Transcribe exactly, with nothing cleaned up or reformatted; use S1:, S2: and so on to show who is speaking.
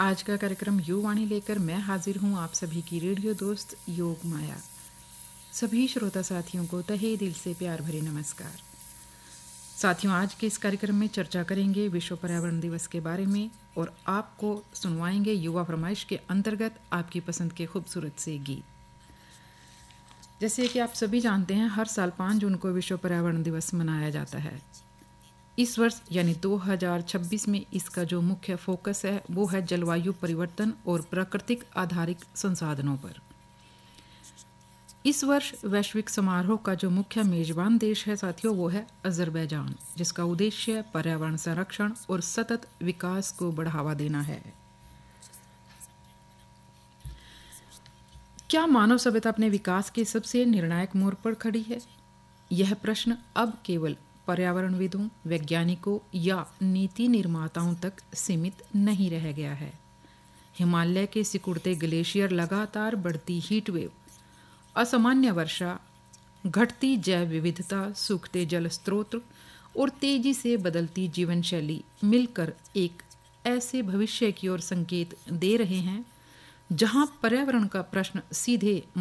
S1: आज का कार्यक्रम युवाणी लेकर मैं हाजिर हूं आप सभी की रेडियो दोस्त योग माया। सभी श्रोता साथियों को तहे दिल से प्यार भरे नमस्कार। साथियों, आज के इस कार्यक्रम में चर्चा करेंगे विश्व पर्यावरण दिवस के बारे में और आपको सुनवाएंगे युवा फरमाइश के अंतर्गत आपकी पसंद के खूबसूरत से गीत। जैसे कि आप सभी जानते हैं, हर साल पाँच जून को विश्व पर्यावरण दिवस मनाया जाता है। इस वर्ष यानी दो हज़ार छब्बीस में इसका जो मुख्य फोकस है वो है जलवायु परिवर्तन और प्राकृतिक आधारित संसाधनों पर। इस वर्ष वैश्विक समारोह का जो मुख्य मेजबान देश है साथियों, वो है अजरबैजान, जिसका उद्देश्य पर्यावरण संरक्षण और सतत विकास को बढ़ावा देना है। क्या मानव सभ्यता अपने विकास के सबसे निर्णायक मोड़ पर खड़ी है? यह प्रश्न अब केवल पर्यावरणविदों, वैज्ञानिकों या नीति निर्माताओं तक सीमित नहीं रह गया है। हिमालय के सिकुड़ते ग्लेशियर, लगातार बढ़ती हीट वेव, असामान्य वर्षा, घटती जैव विविधता, सूखते जल स्रोत और तेजी से बदलती जीवन शैली मिलकर एक ऐसे भविष्य की ओर संकेत दे रहे हैं जहां पर्यावरण का प्रश्न सीधे